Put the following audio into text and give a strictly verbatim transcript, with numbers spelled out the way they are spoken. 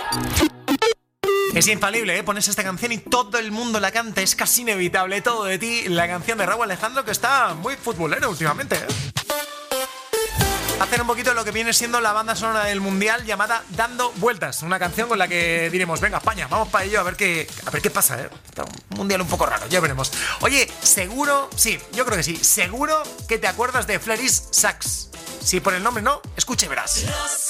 Es infalible, ¿eh? Pones esta canción y todo el mundo la canta. Es casi inevitable. Todo de ti, la canción de Rauw Alejandro, que está muy futbolero últimamente, ¿eh? Hacer un poquito lo que viene siendo la banda sonora del Mundial llamada Dando Vueltas. Una canción con la que diremos, venga, España, vamos para ello a ver qué, a ver qué pasa, ¿eh? Un Mundial un poco raro, ya veremos. Oye, seguro, sí, yo creo que sí, seguro que te acuerdas de Fleris Sax. Si por el nombre no, escuche y verás.